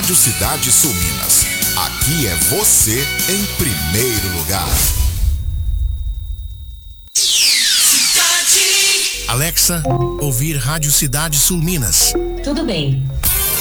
Rádio Cidade Sul Minas. Aqui é você em primeiro lugar. Alexa, ouvir Rádio Cidade Sul Minas. Tudo bem.